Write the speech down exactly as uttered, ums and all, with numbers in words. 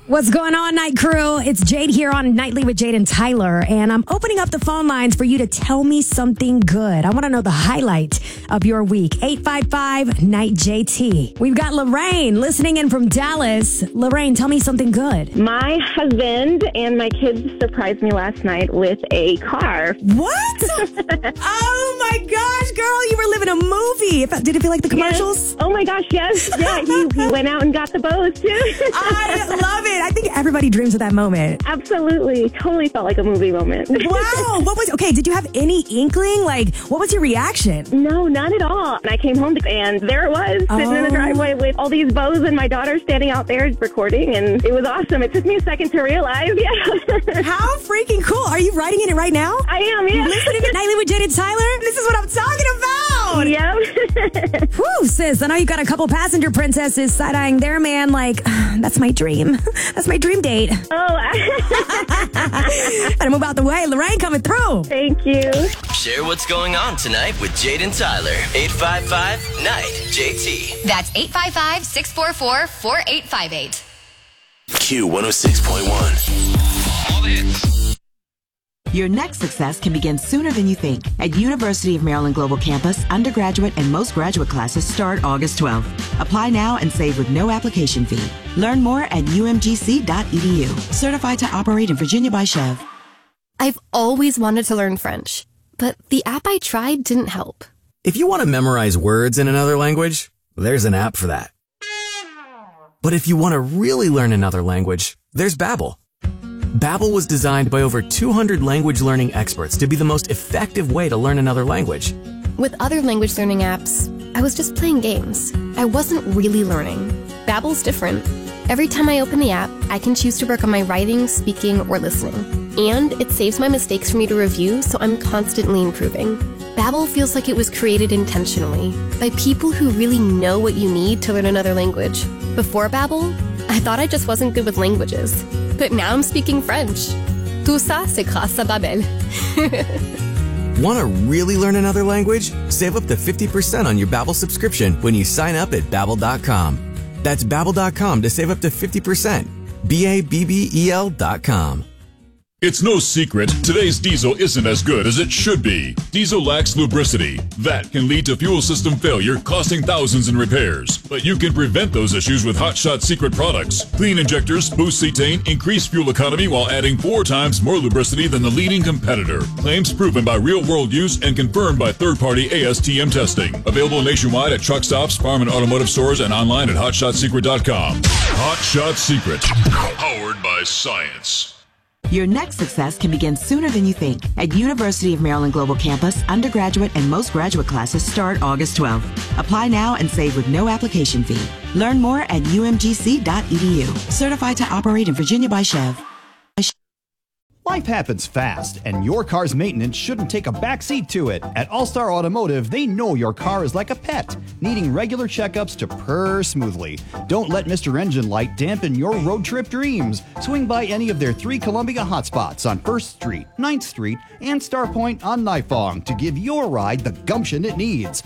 What's going on, Night Crew? It's Jade here on Nightly with Jade and Tyler, and I'm opening up the phone lines for you to tell me something good. I want to know the highlight of your week. eight five five, Night J T. We've got Lorraine listening in from Dallas. Lorraine, tell me something good. My husband and my kids surprised me last night with a car. What? Oh my gosh, girl, you were living a movie. Did it feel like the commercials? Yes. Oh my gosh, yes. Yeah, he, he went out and got the bows too. I love it. I think everybody dreams of that moment. Absolutely. Totally felt like a movie moment. Wow. What was, okay, did you have any inkling? Like, what was your reaction? No, not at all. And I came home and there it was, sitting oh. in the driveway with all these bows and my daughter standing out there recording, and it was awesome. It took me a second to realize, yeah. How freaking cool. Are you writing in it right now? I am, yeah. Listening to Nightly with Jade and Tyler? This is what I'm talking about. Yep. Whew, sis, I know you got a couple passenger princesses side-eyeing their man like, that's my dream. That's my dream date. Oh. Better move out the way. Lorraine coming through. Thank you. Share what's going on tonight with Jade and Tyler. eight five five, Night J T. That's eight five five, six four four, four eight five eight. Q one oh six point one. All the hits. Your next success can begin sooner than you think. At University of Maryland Global Campus, undergraduate and most graduate classes start August twelfth. Apply now and save with no application fee. Learn more at u m g c dot e d u. Certified to operate in Virginia by Chev. I've always wanted to learn French, but the app I tried didn't help. If you want to memorize words in another language, there's an app for that. But if you want to really learn another language, there's Babbel. Babbel was designed by over two hundred language learning experts to be the most effective way to learn another language. With other language learning apps, I was just playing games. I wasn't really learning. Babbel's different. Every time I open the app, I can choose to work on my writing, speaking, or listening. And it saves my mistakes for me to review, so I'm constantly improving. Babbel feels like it was created intentionally by people who really know what you need to learn another language. Before Babbel, I thought I just wasn't good with languages. But now I'm speaking French. Tout ça, c'est grâce à Babbel. Want to really learn another language? Save up to fifty percent on your Babbel subscription when you sign up at babbel dot com. That's babbel dot com to save up to fifty percent. B A B B E L dot com. It's no secret, today's diesel isn't as good as it should be. Diesel lacks lubricity. That can lead to fuel system failure, costing thousands in repairs. But you can prevent those issues with Hot Shot Secret products. Clean injectors, boost cetane, increase fuel economy while adding four times more lubricity than the leading competitor. Claims proven by real-world use and confirmed by third-party A S T M testing. Available nationwide at truck stops, farm and automotive stores, and online at hot shot secret dot com. Hot Shot Secret. Powered by science. Your next success can begin sooner than you think. At University of Maryland Global Campus, undergraduate and most graduate classes start August twelfth. Apply now and save with no application fee. Learn more at u m g c dot e d u. Certified to operate in Virginia by Chev. Life happens fast, and your car's maintenance shouldn't take a backseat to it. At All-Star Automotive, they know your car is like a pet, needing regular checkups to purr smoothly. Don't let Mister Engine Light dampen your road trip dreams. Swing by any of their three Columbia hotspots on first street, ninth street, and Starpoint on Nifong to give your ride the gumption it needs.